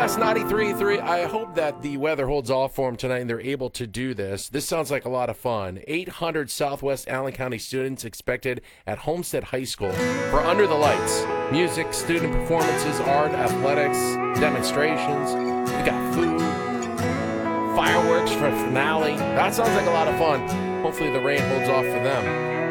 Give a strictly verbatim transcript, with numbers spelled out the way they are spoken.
West ninety-three point three. I hope that the weather holds off for them tonight and they're able to do this. This sounds like a lot of fun. eight hundred Southwest Allen County students expected at Homestead High School for Under the Lights. Music, student performances, art, athletics, demonstrations. We got food, fireworks for finale. That sounds like a lot of fun. Hopefully the rain holds off for them.